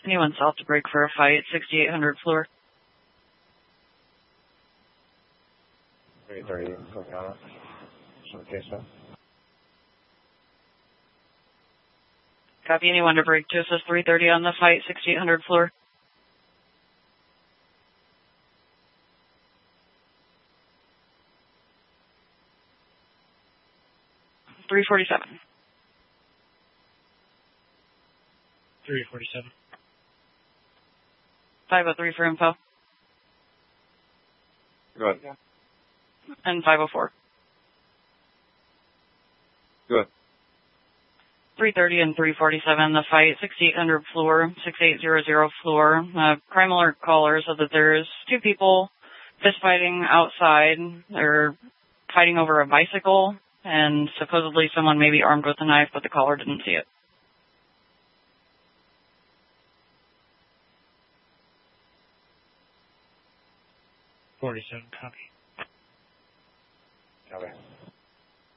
Anyone south to break for a fight, 6800 floor. 330, Cortana. Showcase that. Copy, anyone to break to assist 330 on the fight, 6800 floor. 347. 347. 503 for info. Go ahead. And 504. Go ahead. 330 and 347, the fight, 6800 floor, 6800 floor. Crime alert caller said that there's two people fist fighting outside. They're fighting over a bicycle, and supposedly someone may be armed with a knife, but the caller didn't see it. 47, copy.